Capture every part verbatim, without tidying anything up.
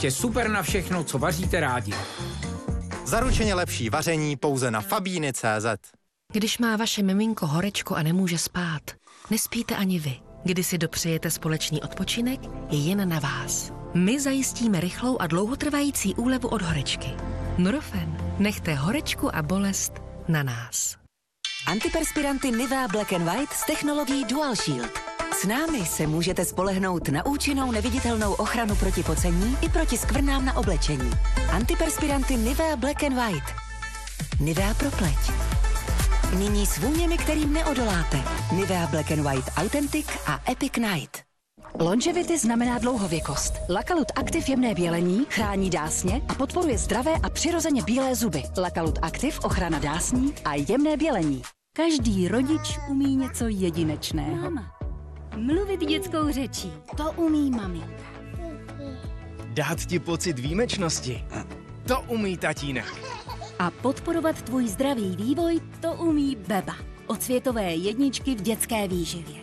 Prostě super na všechno, co vaříte rádi. Zaručeně lepší vaření pouze na fabíny tečka cé zet. Když má vaše miminko horečku a nemůže spát, nespíte ani vy. Když si dopřejete společný odpočinek, je jen na vás. My zajistíme rychlou a dlouhotrvající úlevu od horečky. Nurofen. Nechte horečku a bolest na nás. Antiperspiranty Nivea Black and White s technologií Dual Shield. S námi se můžete spolehnout na účinnou neviditelnou ochranu proti pocení i proti skvrnám na oblečení. Antiperspiranty Nivea Black and White. Nivea pro pleť. Nyní s vůněmi, kterým neodoláte. Nivea Black and White Authentic a Epic Night. Longevity znamená dlouhověkost. Lakalut Active jemné bělení chrání dásně a podporuje zdravé a přirozeně bílé zuby. Lakalut Active ochrana dásní a jemné bělení. Každý rodič umí něco jedinečného. Mama. Mluvit dětskou řečí. To umí maminka. Dát ti pocit výjimečnosti. To umí tatínek. A podporovat tvůj zdravý vývoj, to umí Beba. Od světové jedničky v dětské výživě.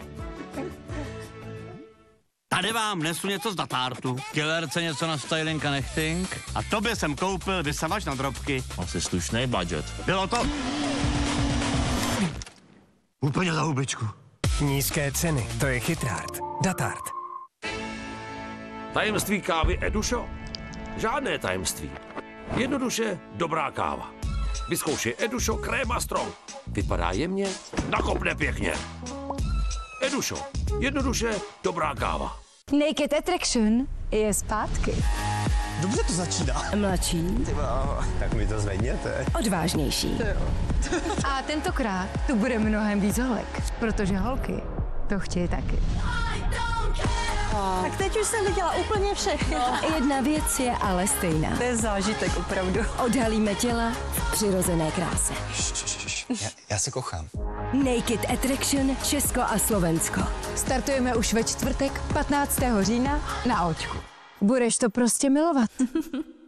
Tady vám nesu něco z datártu. Killerce něco na styling a nechting. A tobě jsem koupil vysavač na drobky. Asi slušný budget. Bylo to... Úplně za hubičku. Nízké ceny, to je chytrát. Datart. Tajemství kávy Edušo? Žádné tajemství. Jednoduše dobrá káva. Vyzkoušej Edušo Créma Strong. Vypadá jemně, nakopne pěkně. Edušo. Jednoduše dobrá káva. Naked Attraction je zpátky. Dobře to začíná. Mladší. Tak mi to zvedněte. Odvážnější. A tentokrát tu bude mnohem víc holek, protože holky to chtějí taky. Tak teď už jsem viděla úplně všechno. Jedna věc je ale stejná. To je zážitek opravdu. Odhalíme těla v přirozené kráse. Já, já se kochám. Naked Attraction Česko a Slovensko. Startujeme už ve čtvrtek patnáctého října na Očku. Budeš to prostě milovat.